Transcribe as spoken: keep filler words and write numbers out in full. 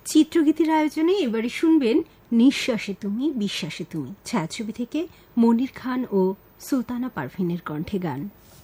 চিত্রগীতির আয়োজনে এবারে শুনবেন নিঃশ্বাসে তুমি বিশ্বাসে তুমি, ছায়াছবি থেকে মনির খান ও সুলতানা পারভিনের কণ্ঠে গান।